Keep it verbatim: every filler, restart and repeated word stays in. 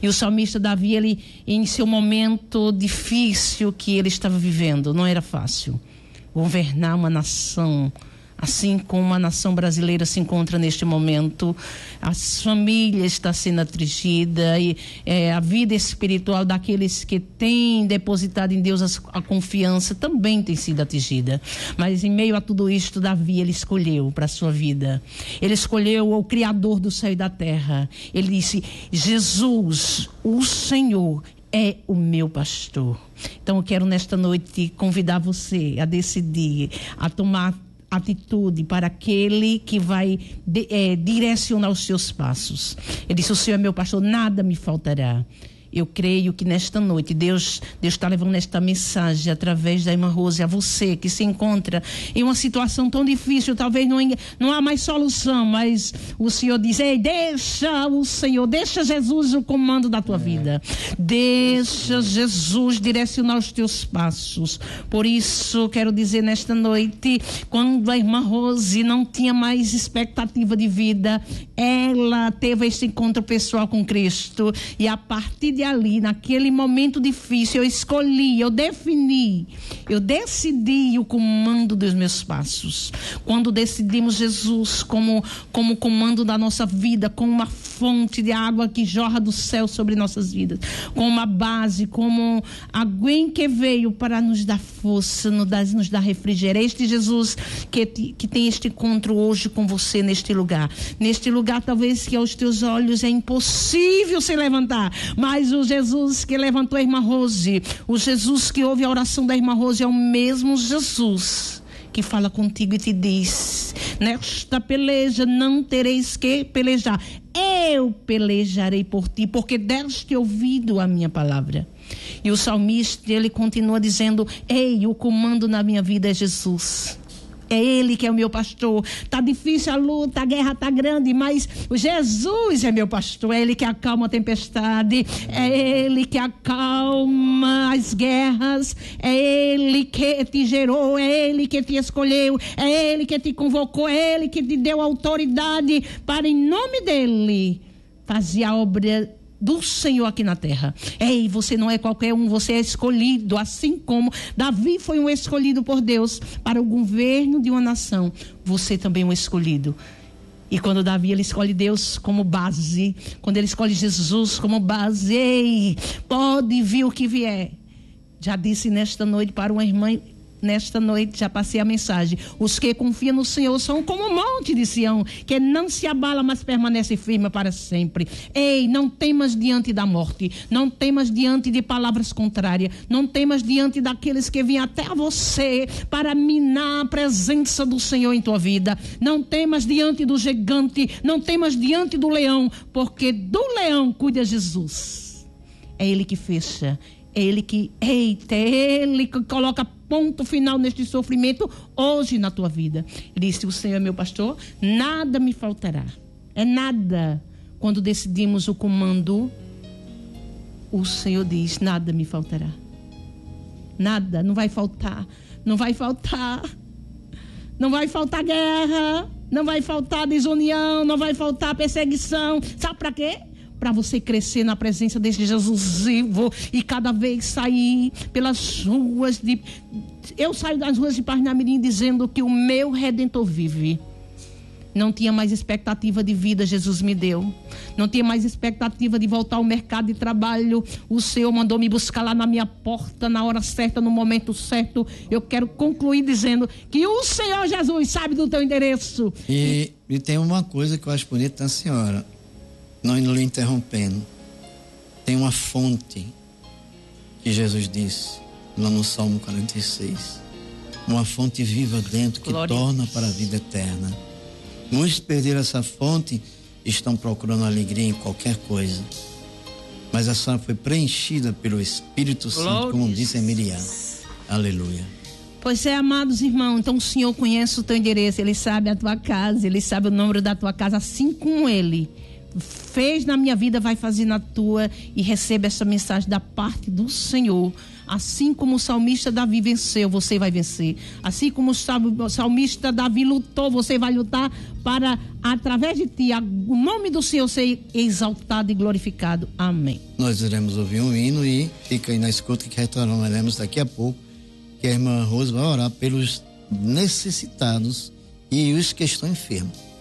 E o salmista Davi, ele, em seu momento difícil que ele estava vivendo, não era fácil governar uma nação, assim como a nação brasileira se encontra neste momento. As famílias estão sendo atingidas e é, a vida espiritual daqueles que têm depositado em Deus a, a confiança também tem sido atingida. Mas em meio a tudo isto, Davi, ele escolheu para a sua vida. Ele escolheu o Criador do céu e da terra. Ele disse: Jesus, o Senhor, é o meu pastor. Então eu quero nesta noite convidar você a decidir, a tomar atitude para aquele que vai de, é, direcionar os seus passos. Ele disse: o Senhor é meu pastor, nada me faltará. Eu creio que nesta noite Deus Deus está levando esta mensagem através da irmã Rose a você que se encontra em uma situação tão difícil, talvez não, não há mais solução, mas o Senhor diz: ei, deixa o Senhor, deixa Jesus o comando da tua é. vida, deixa Jesus direcionar os teus passos. Por isso quero dizer nesta noite, quando a irmã Rose não tinha mais expectativa de vida, ela teve esse encontro pessoal com Cristo, e a partir de ali, naquele momento difícil, eu escolhi, eu defini, eu decidi o comando dos meus passos. Quando decidimos Jesus como, como comando da nossa vida, como uma fonte de água que jorra do céu sobre nossas vidas, como uma base, como alguém que veio para nos dar força, nos dar, nos dar refrigério. Este Jesus que, que tem este encontro hoje com você neste lugar. Neste lugar, talvez que aos teus olhos é impossível se levantar, mas o Jesus que levantou a irmã Rose, o Jesus que ouve a oração da irmã Rose, é o mesmo Jesus que fala contigo e te diz: nesta peleja não tereis que pelejar, eu pelejarei por ti, porque deste ouvido a minha palavra. E o salmista, ele continua dizendo: ei, o comando na minha vida é Jesus. É Ele que é o meu pastor. Está difícil a luta, a guerra está grande, mas Jesus é meu pastor. É Ele que acalma a tempestade, é Ele que acalma as guerras, é Ele que te gerou, é Ele que te escolheu, é Ele que te convocou, é Ele que te deu autoridade para, em nome dEle, fazer a obra do Senhor aqui na terra. Ei, você não é qualquer um, você é escolhido, assim como Davi foi um escolhido por Deus para o governo de uma nação. Você também é um escolhido. E quando Davi, ele escolhe Deus como base, quando ele escolhe Jesus como base, ei, pode vir o que vier. Já disse nesta noite para uma irmã, nesta noite já passei a mensagem: os que confiam no Senhor são como o monte de Sião, que não se abala, mas permanece firme para sempre. Ei, não temas diante da morte, não temas diante de palavras contrárias, não temas diante daqueles que vêm até você para minar a presença do Senhor em tua vida. Não temas diante do gigante, não temas diante do leão, porque do leão cuida Jesus. É Ele que fecha, é Ele que, eita, é Ele que coloca ponto final neste sofrimento hoje na tua vida. Ele disse: o Senhor é meu pastor, nada me faltará. É nada. Quando decidimos o comando, o Senhor diz: nada me faltará. Nada, não vai faltar. Não vai faltar. Não vai faltar guerra, não vai faltar desunião, não vai faltar perseguição. Sabe para quê? Para você crescer na presença desse Jesus vivo e cada vez sair pelas ruas de... Eu saio das ruas de Parnamirim dizendo que o meu Redentor vive. Não tinha mais expectativa de vida, Jesus me deu. Não tinha mais expectativa de voltar ao mercado de trabalho. O Senhor mandou me buscar lá na minha porta, na hora certa, no momento certo. Eu quero concluir dizendo que o Senhor Jesus sabe do teu endereço. E, e tem uma coisa que eu acho bonita da senhora, não lhe interrompendo. Tem uma fonte que Jesus disse lá no Salmo quarenta e seis. Uma fonte viva dentro que Glória torna para a vida eterna. Muitos perderam essa fonte e estão procurando alegria em qualquer coisa. Mas a senhora foi preenchida pelo Espírito Santo, Glória como disse a Miriam. Aleluia. Pois é, amados irmãos, então o Senhor conhece o teu endereço, Ele sabe a tua casa, Ele sabe o número da tua casa, assim como Ele fez na minha vida, vai fazer na tua, e receba essa mensagem da parte do Senhor. Assim como o salmista Davi venceu, você vai vencer. Assim como o salmista Davi lutou, você vai lutar para, através de ti, o nome do Senhor ser exaltado e glorificado. Amém. Nós iremos ouvir um hino e fica aí na escuta que retornaremos daqui a pouco, que a irmã Rose vai orar pelos necessitados e os que estão enfermos.